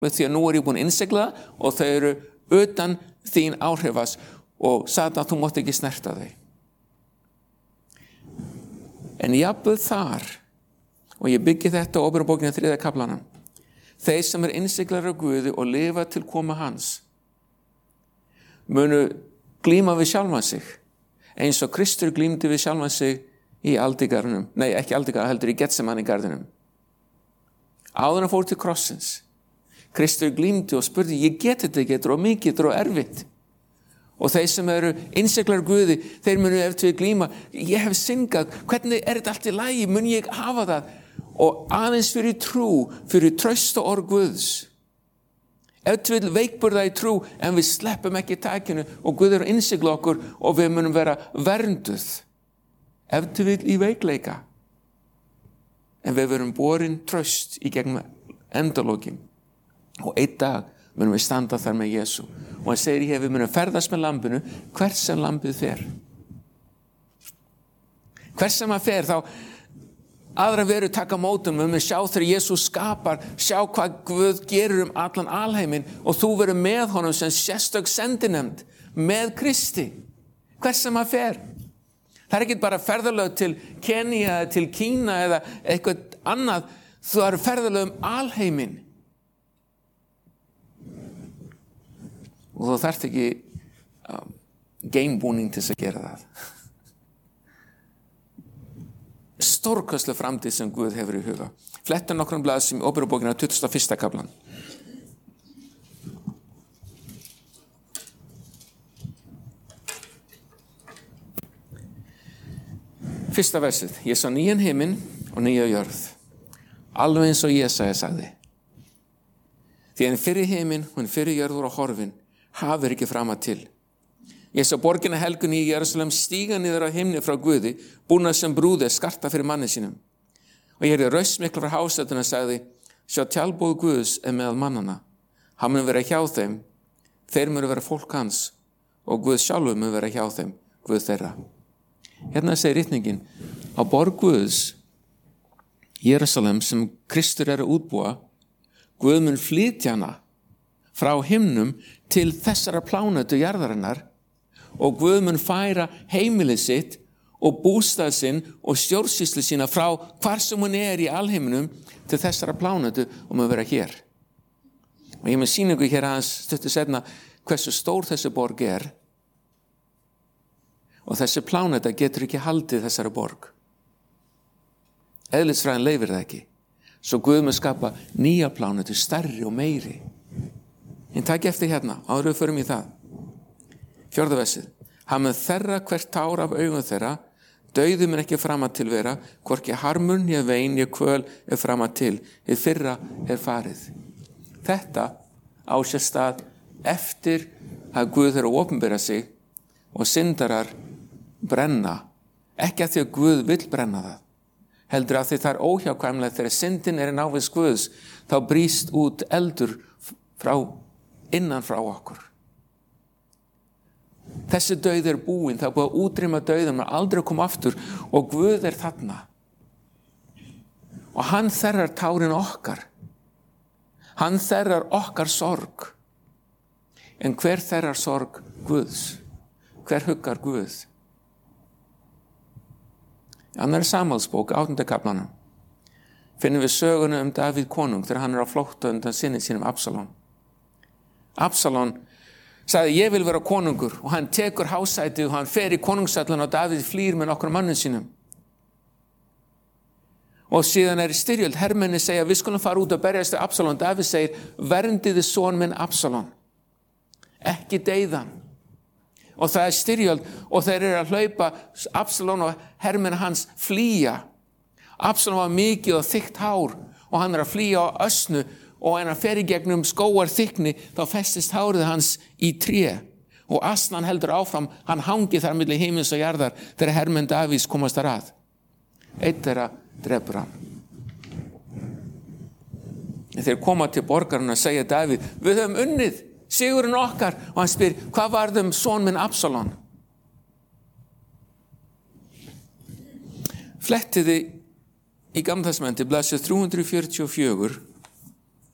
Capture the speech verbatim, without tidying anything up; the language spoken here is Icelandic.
með því að nú er ég búin að innsigla það og þau eru utan þín áhrifas og Satan, þú mátt ekki snerta þau. En jafnvel þar, og ég byggi þetta á Óperumbókina þriðja kaflanum, þeir sem er innsiglar af Guði og lifa til koma hans, munu glíma við sjálfan sig, eins og Kristur glímdi við sjálfan sig í aldigarðinum, nei ekki aldigarð, heldur í Getsemani garðinum. Áður hann fór til krossins, Kristur glímdi og spurði, ég get þetta ekki, þetta er of mikið, þetta er of erfitt. Og þeir sem eru innsiglar Guði, þeir munu eftir glíma, ég hef syngað, hvernig er þetta allt í lagi, mun ég hafa það? Og aðeins fyrir trú, fyrir traust og orð Guðs. Ef til vil veikburða í trú, en við sleppum ekki takinu og Guð er að innsigla okkur og við munum vera vernduð. Ef til vil í veikleika. En við verum borin traust í gegnum endalokin. Og einn dag munum við standa þar með Jesú. Og hann segir hér, við munum ferðast með lambinu, hvert sem lambið fer. Hvert sem hann fer, þá aðra veru taka mótum, við munum sjá þegar Jesús skapar, sjá hvað Guð gerir um allan alheiminn og þú verður með honum sem sérstök sendinefnd, með Kristi. Hvert sem hann fer. Það er ekki bara ferðalög til Kenía, til Kína eða eitthvað annað, þú eru ferðalög um alheiminn. Og þú þarft ekki um, gamebúning til þess að gera það. Stórkostleg framtíð sem Guð hefur í huga. Fletta nokkrum blað sem í Óperubókina tuttugasta og fyrsta kaflan. Fyrsta versið. Ég sá nýjan himinn og nýja jörð. Alveg eins og Jesaja sagði. Því en fyrir himinn og en fyrir jörð voru horfin, hafur ekki fram að til. Ég sá borgina helgun í Jerúsalem stíga niður á himni frá Guði, búna sem brúði skarta fyrir manni sínum. Og ég heyrði raust mikla frá hásætuna og sagði, sjá tjálbóð Guðs er meðal mannana. Hann mun vera hjá þeim, þeir munu vera fólk hans og Guð sjálfur mun vera hjá þeim, Guð þeirra. Hérna segir ritningin, á borg Guðs, Jerúsalem sem Kristur er að útbúa, Guð mun flytja hana frá himnum til þessara plánetu jarðarinnar og Guð mun færa heimilið sitt og bústað sinn og stjórnsýslu sína frá hvar sem hún er í alheiminum til þessara plánetu og mun vera hér. Og ég mun sýna ykkur hér aðeins stuttu seinna hversu stór þessi borg er og þessi pláneta getur ekki haldið þessara borg. Eðlisfræðin leyfir það ekki. Svo Guð mun skapa nýja plánetu, stærri og meiri. En takk eftir hérna, áður við förum í það. Fjórða versið. Hann mun þerra hvert tár af augum þeirra, dauði mun ekki fram að til vera, hvorki harmur, né vein, né kvöl er fram að til, hið fyrra er farið. Þetta á sér stað eftir að Guð er að opinbera sig og syndarar brenna. Ekki að því að Guð vill brenna það. Heldur að því það er óhjákvæmlega þegar syndin er í návist Guðs, þá brýst út eldur frá innan frá okkur. Þessi dauð er búin, það er búið að útrýma dauðum, að aldrei koma aftur og Guð er þarna. Og hann þerrar tárin okkar. Hann þerrar okkar sorg. En hver þerrar sorg Guðs? Hver huggar Guð? Annar Samúelsbók, áttunda kaflanum, finnum við söguna um Davíð konung þegar hann er á flótta undan syni sínum Absalón. Absalón sagði, ég vil vera konungur og hann tekur hásætið og hann fer í konungsallan og Davíð flýr með nokkrum mannum sínum. Og síðan er í styrjöld, hermenni segja, við skulum fara út og berjast við Absalón. Davíð segir, verndiði son minn Absalón, ekki deyðan. Og það er styrjöld og þeir eru að hlaupa, Absalón og hermenni hans flýja. Absalón var mikið og þykkt hár og hann er að flýja á ösnu og en hann fer í gegnum skógar þykni, þá festist hárið hans í tré. Og asnan heldur áfram, hann hangi þar milli himins og jarðar þegar hermenn Davíðs komast þar að. Eitt þeirra drepur hann. En þeir koma til borgarinn og segja Davíð, við höfum unnið sigurinn okkar, og hann spyr, hvað varðum son minn Absalón? Flettiði í Gamla testamentið, blaðsíða þrjú hundruð fjörutíu og fjögur,